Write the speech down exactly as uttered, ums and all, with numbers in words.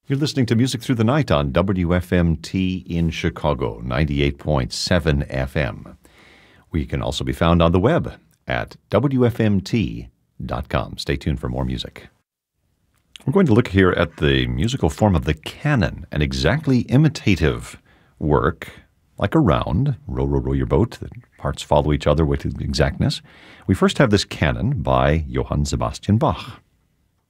You're listening to Music Through the Night on W F M T in Chicago, ninety-eight point seven F M. We can also be found on the web at W F M T dot com. Stay tuned for more music. We're going to look here at the musical form of the canon, an exactly imitative work, like a round, row, row, row your boat, the parts follow each other with exactness. We first have this canon by Johann Sebastian Bach.